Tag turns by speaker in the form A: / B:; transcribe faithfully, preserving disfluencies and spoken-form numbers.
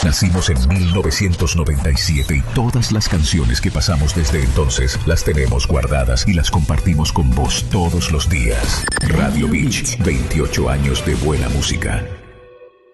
A: Nacimos en mil novecientos noventa y siete y todas las canciones que pasamos desde entonces las tenemos guardadas y las compartimos con vos todos los días. Radio Beach, veintiocho años de buena música.